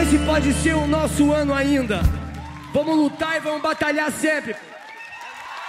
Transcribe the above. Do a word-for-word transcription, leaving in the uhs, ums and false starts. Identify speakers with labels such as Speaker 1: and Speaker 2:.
Speaker 1: esse pode ser o nosso ano ainda. Vamos lutar e vamos batalhar sempre.